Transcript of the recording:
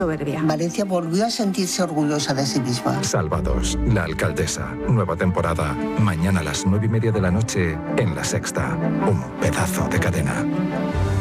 soberbia. Valencia volvió a sentirse orgullosa de sí misma. Salvados, la alcaldesa. Nueva temporada. Mañana a las 9:30 de la noche en La Sexta. Un pedazo de cadena.